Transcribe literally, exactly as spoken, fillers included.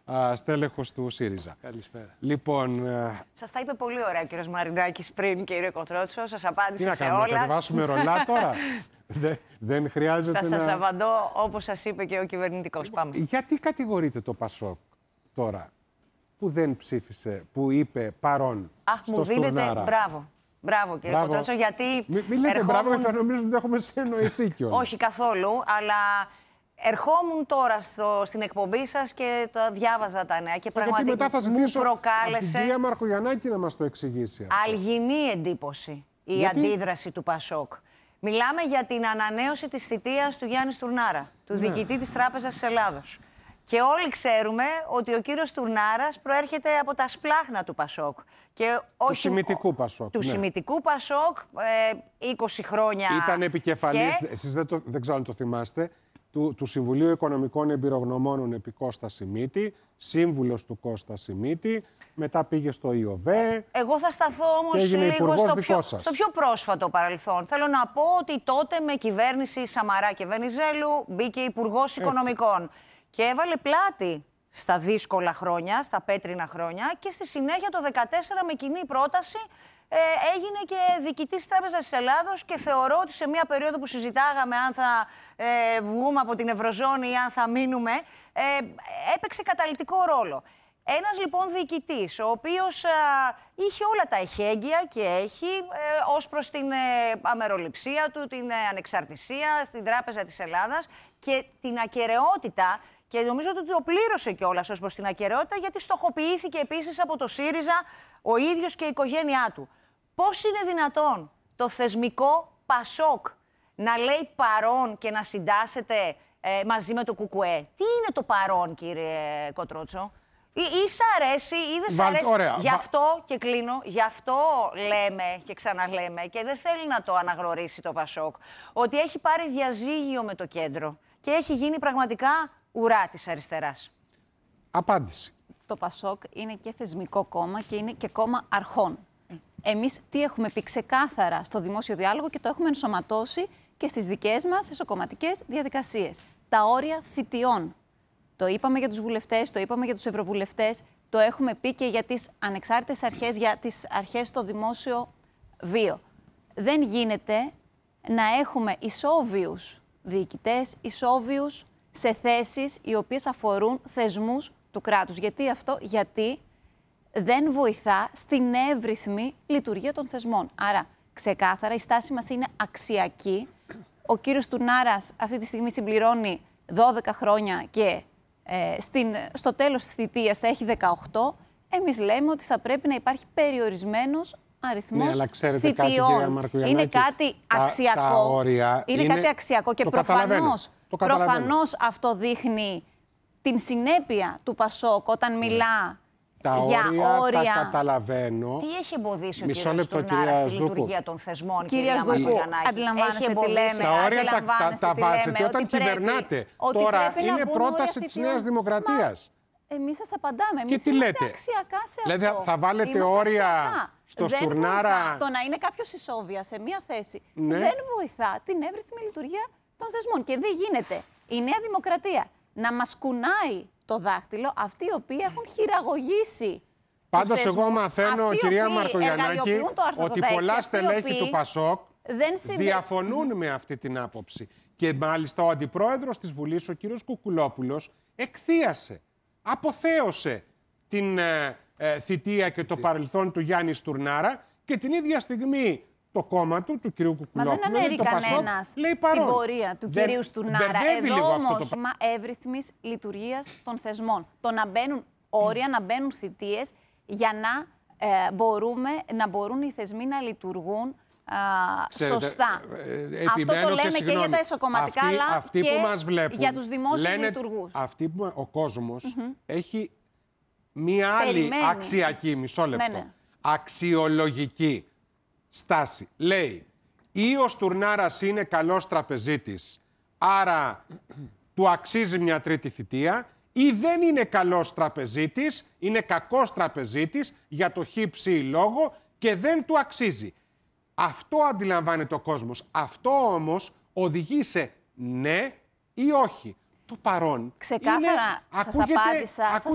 α, στέλεχος του ΣΥΡΙΖΑ. Καλησπέρα. Λοιπόν, α... Σας τα είπε πολύ ωραία ο κύριος Μαρινάκης πριν, κύριε Κοτρότσο. Σας απάντησε τι να σε κάνουμε, όλα. να κατεβάσουμε ρολά τώρα. δεν, δεν χρειάζεται Θα να... σας απαντώ όπως σας είπε και ο κυβερνητικός. Πάμε. Γιατί κατηγορείτε το ΠΑΣΟΚ τώρα που δεν ψήφισε, που είπε παρόν Αχ, στο μου δίνετε Στουρνάρα. Μπράβο. Μπράβο, κύριε Μπράβο. Κοτρότσο, γιατί. Μην μη λέτε ερχόμουν... μπράβο, θα νομίζουν ότι έχουμε συνεννοηθεί κιόλας. Όχι καθόλου, αλλά ερχόμουν τώρα στο, στην εκπομπή σας και το διάβαζα τα νέα και πραγματικά μετά θα μου ζητήσω προκάλεσε. από την κυρία Μαρκογιαννάκη να μας το εξηγήσει. Αλγινή εντύπωση η Γιατί? αντίδραση του ΠΑΣΟΚ. Μιλάμε για την ανανέωση της θητείας του Γιάννη Στουρνάρα, του ναι. διοικητή της Τράπεζας της Ελλάδος. Και όλοι ξέρουμε ότι ο κύριος Στουρνάρας προέρχεται από τα σπλάχνα του ΠΑΣΟΚ. Και όχι... Του σημιτικού ΠΑΣΟΚ. Του ναι. σημιτικού ΠΑΣΟΚ, ε, είκοσι χρόνια. Ήταν επικεφαλής, και... εσείς δεν, το, δεν ξέρω αν το θυμάστε, του, του Συμβουλίου Οικονομικών Εμπειρογνωμόνων επί Κώστα Σιμίτη, σύμβουλος του Κώστα Σιμίτη, μετά πήγε στο ΙΟΒΕ. Εγώ θα σταθώ όμως λίγο στο πιο, στο πιο πρόσφατο παρελθόν. Θέλω να πω ότι τότε με κυβέρνηση Σαμαρά και Βενιζέλου μπήκε υπουργός Οικονομικών και έβαλε πλάτη στα δύσκολα χρόνια, στα πέτρινα χρόνια και στη συνέχεια το δύο χιλιάδες δεκατέσσερα με κοινή πρόταση ε, έγινε και διοικητής της Τράπεζας της Ελλάδος και θεωρώ ότι σε μια περίοδο που συζητάγαμε αν θα ε, βγούμε από την Ευρωζώνη ή αν θα μείνουμε, ε, έπαιξε καταλυτικό ρόλο. Ένας λοιπόν διοικητής, ο οποίος α, είχε όλα τα εχέγγυα και έχει ε, ως προς την ε, αμεροληψία του, την ε, ανεξαρτησία στην Τράπεζα της Ελλάδας και την ακεραιότητα, και νομίζω ότι το πλήρωσε κιόλας ως προς την ακεραιότητα, γιατί στοχοποιήθηκε επίσης από το ΣΥΡΙΖΑ ο ίδιος και η οικογένειά του. Πώς είναι δυνατόν το θεσμικό ΠΑΣΟΚ να λέει παρόν και να συντάσσεται ε, μαζί με το ΚΚΕ? Τι είναι το παρόν, κύριε Κοτρότσο? Ή, ή σ' αρέσει ή δεν σ' αρέσει. Ωραία. Γι' αυτό και κλείνω, γι' αυτό λέμε και ξαναλέμε και δεν θέλει να το αναγνωρίσει το ΠΑΣΟΚ, ότι έχει πάρει διαζύγιο με το κέντρο και έχει γίνει πραγματικά ουρά της αριστεράς. Απάντηση. Το ΠΑΣΟΚ είναι και θεσμικό κόμμα και είναι και κόμμα αρχών. Εμείς τι έχουμε πει ξεκάθαρα στο δημόσιο διάλογο και το έχουμε ενσωματώσει και στις δικές μας εσωκομματικές διαδικασίες. Τα όρια θητιών. Το είπαμε για τους βουλευτές, το είπαμε για τους ευρωβουλευτές, το έχουμε πει και για τις ανεξάρτητες αρχές, για τις αρχές στο δημόσιο βίο. Δεν γίνεται να έχουμε ισόβιους διοικητές, ισόβιους σε θέσεις οι οποίες αφορούν θεσμούς του κράτους. Γιατί αυτό? Γιατί δεν βοηθά στην εύρυθμη λειτουργία των θεσμών. Άρα, ξεκάθαρα, η στάση μας είναι αξιακή. Ο κύριος Στουρνάρας αυτή τη στιγμή συμπληρώνει δώδεκα χρόνια και ε, στην, στο τέλος της θητείας θα έχει δεκαοκτώ. Εμείς λέμε ότι θα πρέπει να υπάρχει περιορισμένος αριθμός ναι, αλλά ξέρετε θητιών. Κάτι, είναι κάτι τα, αξιακό. Τα όρια είναι, είναι κάτι αξιακό και προφανώς, προφανώς αυτό δείχνει την συνέπεια του ΠΑΣΟΚ όταν ναι. μιλά τα για όρια. όρια. Τα καταλαβαίνω. Τι έχει εμποδίσει ο Μισό κύριος λεπτό, Στουρνάρα στη Σδούκου. λειτουργία των θεσμών, κυρία κυρία Μαρκογιαννάκη? Αντιλαμβάνεστε τι λέμε. Τα όρια τα, τα, τα βάζετε όταν πρέπει, κυβερνάτε. ότι Τώρα πρέπει είναι να πρόταση της Νέας Δημοκρατίας. Εμείς σας απαντάμε. Εμείς και τι είμαστε λέτε? αξιακά σε δηλαδή, αυτό. θα βάλετε είμαστε όρια αξιακά. στο δεν Στουρνάρα. Βοηθά. Το να είναι κάποιος ισόβια σε μία θέση ναι. δεν βοηθά την εύρυθμη λειτουργία των θεσμών. Και δεν γίνεται η Νέα Δημοκρατία να μας κουνάει το δάχτυλο αυτοί οι οποίοι έχουν χειραγωγήσει. Πάντως εγώ μαθαίνω, κυρία Μαρκογιαννάκη, ότι πολλά στελέχη του ΠΑΣΟΚ συνδε... διαφωνούν με αυτή την άποψη. Και μάλιστα ο αντιπρόεδρος της Βουλής, ο κύριος Κουκουλόπουλος, εκθίασε, αποθέωσε την ε, ε, θητεία και το παρελθόν του Γιάννη Στουρνάρα και την ίδια στιγμή το κόμμα του, του κυρίου Κουκουλόπουλου, Μα δεν ανέρει κανένας την πορεία του κυρίου Στουρνάρα. Εδώ όμως το... εύρυθμης λειτουργίας των θεσμών. Το να μπαίνουν όρια, να μπαίνουν θητείες για να, ε, μπορούμε, να μπορούν οι θεσμοί να λειτουργούν α, Ξέρετε, σωστά. Ε, Αυτό το λέμε και, και για τα εσωκομματικά, αυτοί, αλλά αυτοί και που μας βλέπουν, για τους δημόσιους λένε, λειτουργούς. Αυτοί που, ο κόσμος mm-hmm. έχει μία άλλη Περιμένει. αξιακή, μισό λεπτό, ναι, ναι. αξιολογική στάση. Λέει, ή ο Στουρνάρας είναι καλός τραπεζίτης, άρα του αξίζει μια τρίτη θητεία, ή δεν είναι καλός τραπεζίτης, είναι κακός τραπεζίτης για το χύψη λόγο και δεν του αξίζει. Αυτό αντιλαμβάνεται ο κόσμος. Αυτό όμως οδηγεί σε ναι ή όχι. Το παρόν ξεκάθαρα είναι, σας ακούγεται, απάντησα.